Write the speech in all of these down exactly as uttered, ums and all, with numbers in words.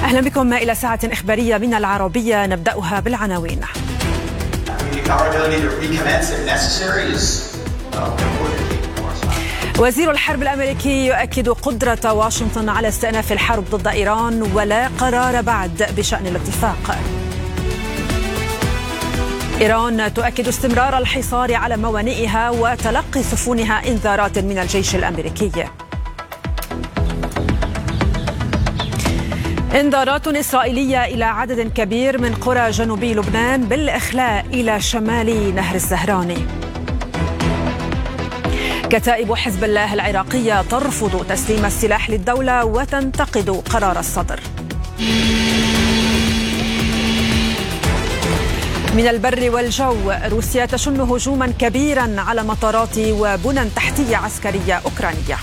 أهلا بكم إلى ساعة إخبارية من العربية، نبدأها بالعناوين. وزير الحرب الأمريكي يؤكد قدرة واشنطن على استئناف الحرب ضد إيران ولا قرار بعد بشأن الاتفاق. إيران تؤكد استمرار الحصار على موانئها وتلقي سفنها إنذارات من الجيش الأمريكي. إنذارات إسرائيلية إلى عدد كبير من قرى جنوبي لبنان بالإخلاء إلى شمال نهر الزهراني. كتائب حزب الله العراقية ترفض تسليم السلاح للدولة وتنتقد قرار الصدر. من البر والجو، روسيا تشن هجوما كبيرا على مطارات وبنى تحتية عسكرية أوكرانية.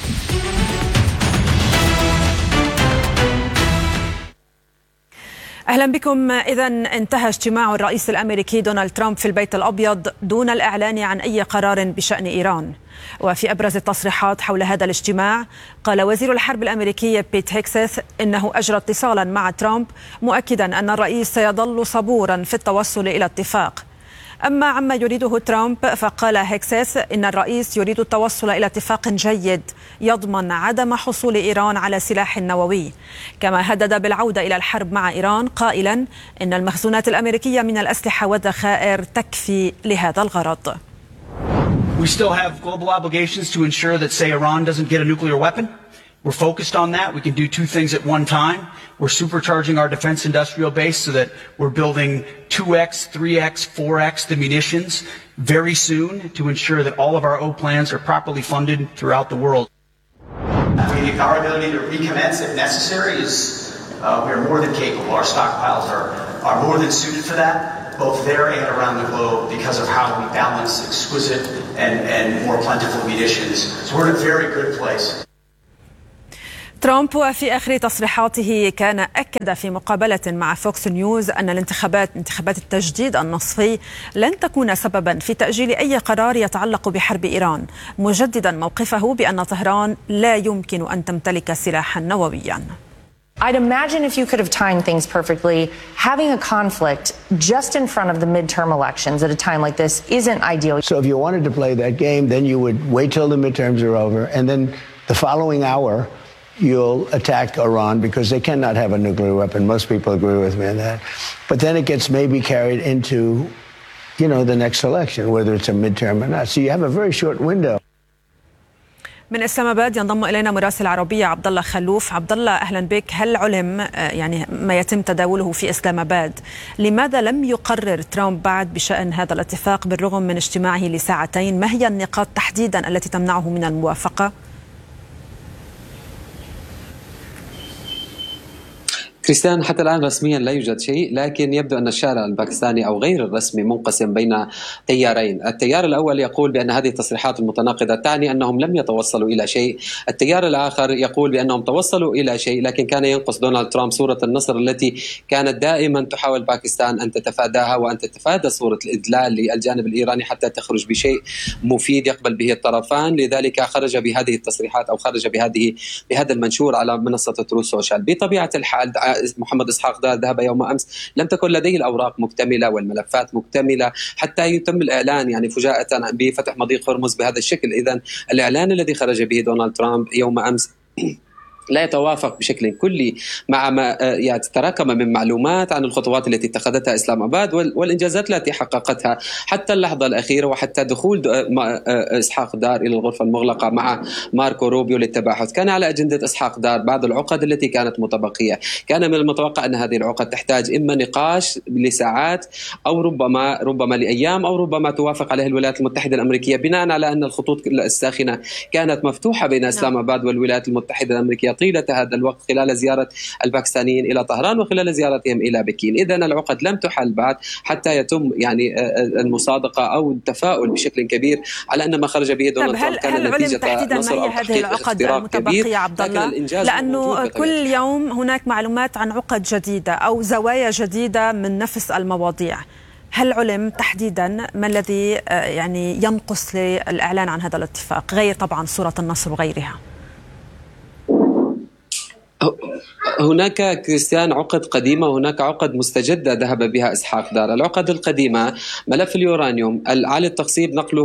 أهلا بكم. إذن انتهى اجتماع الرئيس الأمريكي دونالد ترامب في البيت الأبيض دون الإعلان عن أي قرار بشأن إيران. وفي أبرز التصريحات حول هذا الاجتماع، قال وزير الحرب الأمريكي بيت هيكسث إنه أجرى اتصالا مع ترامب مؤكدا أن الرئيس سيظل صبورا في التوصل إلى اتفاق. أما عما يريده ترامب، فقال هيكسث إن الرئيس يريد التوصل إلى اتفاق جيد يضمن عدم حصول إيران على سلاح نووي، كما هدد بالعودة إلى الحرب مع إيران قائلا إن المخزونات الأمريكية من الأسلحة والذخائر تكفي لهذا الغرض. We still have global obligations to ensure that, say, Iran doesn't get a nuclear weapon. We're focused on that. We can do two things at one time. We're supercharging our defense industrial base so that we're building two X, three X, four X the munitions very soon to ensure that all of our O plans are properly funded throughout the world. Our ability to recommence if necessary is uh, we're more than capable. Our stockpiles are, are more than suited for that, both there and around the globe, because of how we balance exquisite and, and more plentiful munitions. So we're in a very good place. ترامب وفي آخر تصريحاته كان أكد في مقابلة مع فوكس نيوز أن الانتخابات انتخابات التجديد النصفي لن تكون سببا في تأجيل أي قرار يتعلق بحرب إيران، مجددا موقفه بأن طهران لا يمكن أن تمتلك سلاحا نوويا. I'd imagine if you could have timed things perfectly, having a conflict just in front of the midterm elections at a time like this isn't ideal. So if you wanted to play that game, then you would wait till the midterms are over, and then the following hour you'll attack Iran because they cannot have a nuclear weapon. Most people agree with me on that. But then it gets maybe carried into, you know, the next election, whether it's a midterm or not. So you have a very short window. من إسلام آباد ينضم إلينا مراسل عربية عبد الله خلوف. عبد الله أهلا بك. هل علم يعني ما يتم تداوله في إسلام آباد؟ لماذا لم يقرر ترامب بعد بشأن هذا الاتفاق بالرغم من اجتماعه لساعتين؟ ما هي النقاط تحديدا التي تمنعه من الموافقة؟ كريستيان، حتى الآن رسميا لا يوجد شيء، لكن يبدو أن الشارع الباكستاني أو غير الرسمي منقسم بين تيارين. التيار الأول يقول بأن هذه التصريحات المتناقضة تعني أنهم لم يتوصلوا إلى شيء. التيار الآخر يقول بأنهم توصلوا إلى شيء، لكن كان ينقص دونالد ترامب صورة النصر التي كانت دائما تحاول باكستان أن تتفاداها وأن تتفادى صورة الإدلال للجانب الإيراني حتى تخرج بشيء مفيد يقبل به الطرفان. لذلك خرج بهذه التصريحات أو خرج بهذه بهذا المنشور على منصة ترو سوشيال. بطبيعة الحال محمد إسحاق دار ذهب يوم أمس، لم تكن لديه الأوراق مكتملة والملفات مكتملة حتى يتم الإعلان يعني فجاءة بفتح مضيق هرمز بهذا الشكل. إذن الإعلان الذي خرج به دونالد ترامب يوم أمس لا يتوافق بشكل كلي مع ما يعني تراكم من معلومات عن الخطوات التي اتخذتها إسلام آباد والإنجازات التي حققتها حتى اللحظة الأخيرة وحتى دخول إسحاق دار إلى الغرفة المغلقة مع ماركو روبيو للتباحث. كان على أجندة إسحاق دار بعض العقد التي كانت متبقية. كان من المتوقع أن هذه العقد تحتاج إما نقاش لساعات أو ربما ربما لأيام أو ربما توافق عليه الولايات المتحدة الأمريكية، بناء على أن الخطوط الساخنة كانت مفتوحة بين إسلام آباد والولايات المتحدة الأمريكية طيلة هذا الوقت خلال زيارة الباكستانيين إلى طهران وخلال زيارتهم إلى بكين. إذن العقد لم تحل بعد حتى يتم يعني المصادقة أو التفاؤل بشكل كبير على أن ما خرج به دونالد ترامب كان نتيجة نصر أو هذه العقد المتبقية عبد الله، لأنه كل يوم هناك معلومات عن عقد جديدة أو زوايا جديدة من نفس المواضيع. هل علم تحديدا ما الذي يعني ينقص للإعلان عن هذا الاتفاق غير طبعا صورة النصر وغيرها؟ هناك كريستيان عقد قديمة وهناك عقد مستجدة ذهب بها إسحاق دار. العقد القديمة ملف اليورانيوم على التخصيب نقله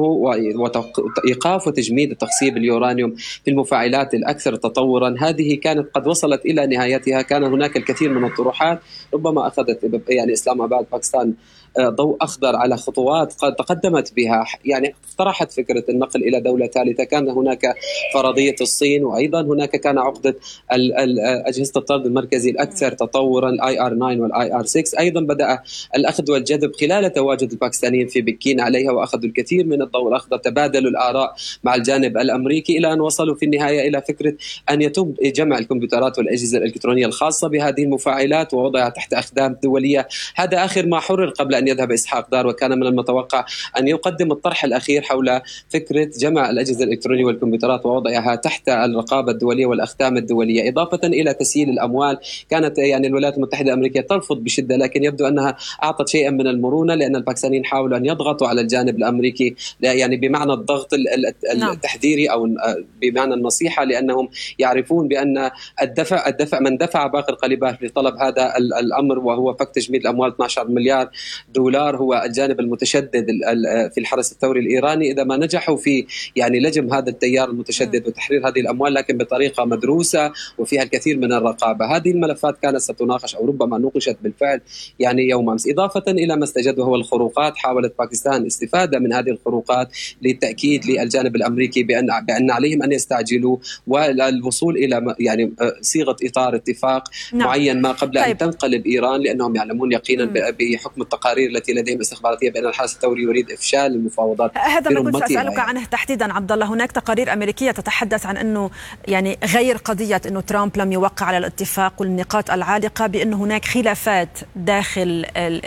وإيقاف وتجميد تخصيب اليورانيوم في المفاعلات الأكثر تطورا، هذه كانت قد وصلت إلى نهايتها. كان هناك الكثير من الطروحات ربما أخذت يعني إسلام آباد باكستان ضوء أخضر على خطوات قد تقدمت بها، يعني اقترحت فكرة النقل إلى دولة ثالثة. كان هناك فرضية الصين، وأيضا هناك كان عقدة أجهزة الطرد المركزي الأكثر تطورا الآي آر تسعة والآي آر ستة. أيضا بدأ الأخذ والجذب خلال تواجد الباكستانيين في بكين عليها، وأخذوا الكثير من الضوء الأخضر، تبادلوا الآراء مع الجانب الأمريكي إلى أن وصلوا في النهاية إلى فكرة أن يتم جمع الكمبيوترات والأجهزة الإلكترونية الخاصة بهذه المفاعلات ووضعها تحت أخدام دولية. هذا آخر ما حرر قبل أن يذهب إسحاق دار، وكان من المتوقع أن يقدم الطرح الأخير حول فكرة جمع الأجهزة الإلكترونية والكمبيوترات ووضعها تحت الرقابة الدولية والأختام الدولية، إضافة إلى تسييل الأموال. كانت يعني الولايات المتحدة الأمريكية ترفض بشدة، لكن يبدو أنها أعطت شيئا من المرونة، لأن الباكستانيين حاولوا أن يضغطوا على الجانب الأمريكي، يعني بمعنى الضغط التحذيري أو بمعنى النصيحة، لأنهم يعرفون بأن الدفع الدفع من دفع باقي القليبات لطلب هذا الأمر وهو فك تجميد الأموال اثني عشر مليار دولار هو الجانب المتشدد في الحرس الثوري الإيراني. إذا ما نجحوا في يعني لجم هذا التيار المتشدد وتحرير هذه الأموال، لكن بطريقة مدروسة وفيها الكثير من الرقابة، هذه الملفات كانت ستناقش أو ربما نوقشت بالفعل يعني يوم أمس. إضافة إلى ما استجد وهو الخروقات، حاولت باكستان الاستفادة من هذه الخروقات للتأكيد للجانب الأمريكي بأن بأن عليهم أن يستعجلوا والوصول إلى يعني صيغة إطار اتفاق نعم. معين ما قبل طيب. أن تنقلب إيران، لأنهم يعلمون يقينا بحكم التقارير التي لديهم استخباراتية بأن الحرس الثوري يريد إفشال المفاوضات. هذا ما كنت سأسألك عنه تحديدا عبد الله. هناك تقارير أمريكية تتحدث عن أنه يعني غير قضية أنه ترامب لم يوقع على الاتفاق والنقاط العالقة، بأن هناك خلافات داخل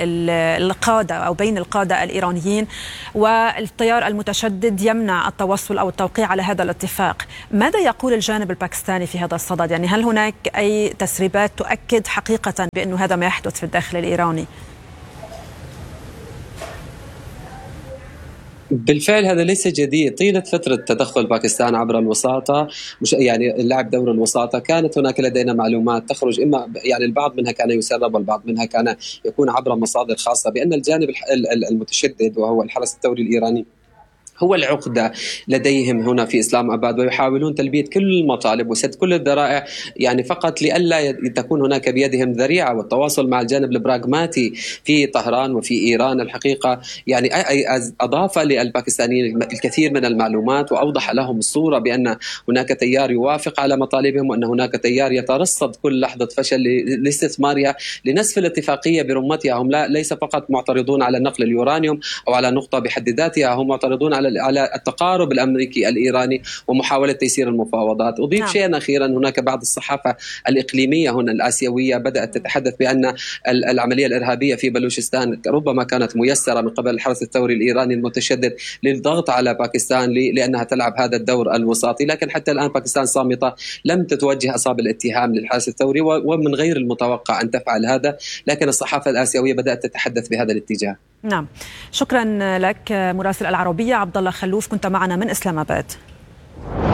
القادة أو بين القادة الإيرانيين، والتيار المتشدد يمنع التوصل أو التوقيع على هذا الاتفاق. ماذا يقول الجانب الباكستاني في هذا الصدد؟ يعني هل هناك أي تسريبات تؤكد حقيقة بأنه هذا ما يحدث في الداخل الإيراني؟ بالفعل هذا ليس جديد. طيلة فترة تدخل باكستان عبر الوساطة، مش يعني لعب دور الوساطة، كانت هناك لدينا معلومات تخرج إما يعني البعض منها كان يسرب والبعض منها كان يكون عبر مصادر خاصة بأن الجانب المتشدد وهو الحرس الثوري الإيراني هو العقدة لديهم هنا في إسلام آباد، ويحاولون تلبية كل المطالب وسد كل الذرائع، يعني فقط لئلا تكون هناك بيدهم ذريعة. والتواصل مع الجانب البراغماتي في طهران وفي إيران الحقيقة يعني أضاف للباكستانيين الكثير من المعلومات، وأوضح لهم الصورة بأن هناك تيار يوافق على مطالبهم، وأن هناك تيار يترصد كل لحظة فشل لاستثمارها لنسف الاتفاقية برمتها. هم لا ليس فقط معترضون على نقل اليورانيوم أو على نقطة بحد ذاتها، هم معترضون على على التقارب الأمريكي الإيراني ومحاولة تيسير المفاوضات. أضيف نعم. شيئا أخيرا، هناك بعض الصحافة الإقليمية هنا الآسيوية بدأت تتحدث بأن العملية الإرهابية في بلوشستان ربما كانت ميسرة من قبل الحرس الثوري الإيراني المتشدد للضغط على باكستان لأنها تلعب هذا الدور الوساطي، لكن حتى الآن باكستان صامتة، لم تتوجه أصاب الاتهام للحرس الثوري، ومن غير المتوقع أن تفعل هذا، لكن الصحافة الآسيوية بدأت تتحدث بهذا الاتجاه. نعم، شكرا لك مراسل العربية عبد الله خلوف، كنت معنا من إسلام آباد.